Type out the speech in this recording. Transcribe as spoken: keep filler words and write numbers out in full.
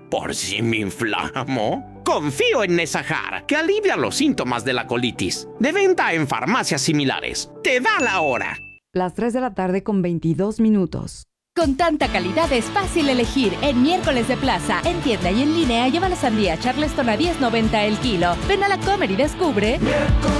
¿Por si me inflamo? Confío en Nesajar, que alivia los síntomas de la colitis. De venta en farmacias similares. Te da la hora. Las tres de la tarde con veintidós minutos. Con tanta calidad es fácil elegir. En Miércoles de Plaza, en tienda y en línea, lleva la sandía Charleston a diez noventa el kilo. Ven a la Comer y descubre...